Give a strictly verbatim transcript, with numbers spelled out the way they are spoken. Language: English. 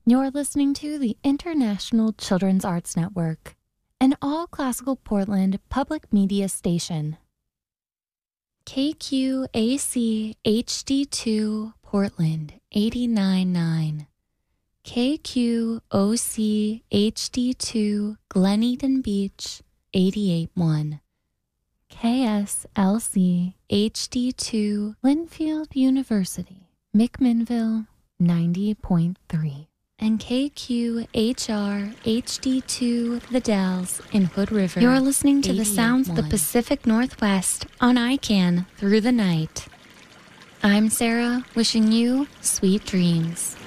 You're listening to the International Children's Arts Network, an all-classical Portland public media station. K Q A C H D two Portland eighty-nine point nine. K Q O C H D two Glen Eden Beach eighty-eight point one. K S L C H D two Linfield University, McMinnville ninety point three. And K Q H R H D two The Dalles in Hood River. You're listening to the sounds of the Pacific Northwest on I C A N Through the Night. I'm Sarah, wishing you sweet dreams.